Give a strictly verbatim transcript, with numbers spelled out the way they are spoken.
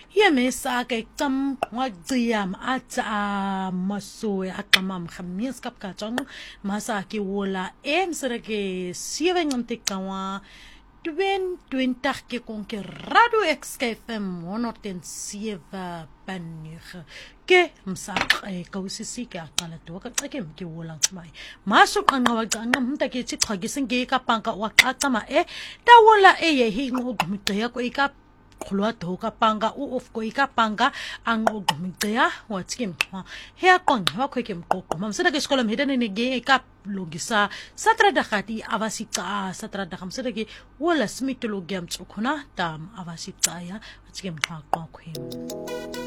Yemesa ke tam wagciam ata masoe akamam khamis kap ka chong masa ki wola em sere ke sieve ngante kawa twen twintig ke kon ke radio xfm monoten sieve panige ke msak e kausisi ke akala to ka ke ke wola mai masuk an wag an mta ke chi thagi ge ka pangka wa atama e ta wola e ye hi ngo gumte ya ko ka khulwa to ka panga u of ko ka panga ang ogumte ya wa chikim he kon wa ko kem ko mam sada ke skolam hedane ne ge ka logisa satra da khati avasita satra da kham sada ke wala smitologiam chukuna tam avasita ya chikim ka ko